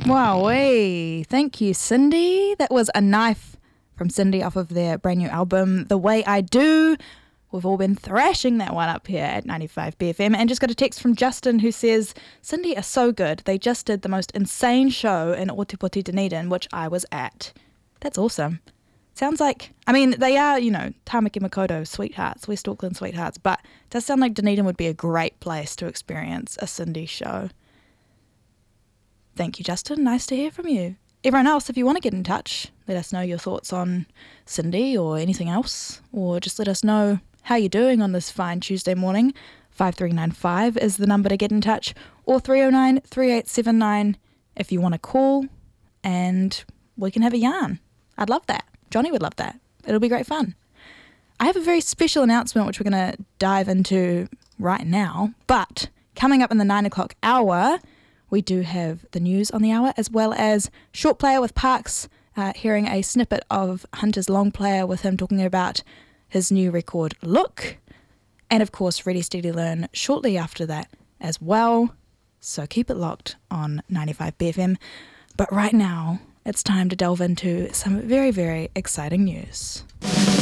Wowee. Thank you, Cindy. That was A Knife from Cindy off of their brand new album, The Way I Do. We've all been thrashing that one up here at 95 BFM, and just got a text from Justin who says, Cindy are so good. They just did the most insane show in Ōtepoti, Dunedin, which I was at. That's awesome. Sounds like, I mean, they are, Tamaki Makaurau sweethearts, West Auckland sweethearts, but it does sound like Dunedin would be a great place to experience a Cindy show. Thank you, Justin. Nice to hear from you. Everyone else, if you want to get in touch, let us know your thoughts on Cindy or anything else, or just let us know how you're doing on this fine Tuesday morning. 5395 is the number to get in touch, or 309 3879 if you want to call, and we can have a yarn. I'd love that. Johnny would love that. It'll be great fun. I have a very special announcement which we're going to dive into right now, but coming up in the 9 o'clock hour, we do have the news on the hour, as well as Short Player with Parks, hearing a snippet of Hunter's Long Player with him talking about his new record, Look. And of course, Ready Steady Learn shortly after that as well. So keep it locked on 95 BFM. But right now, it's time to delve into some very, very exciting news.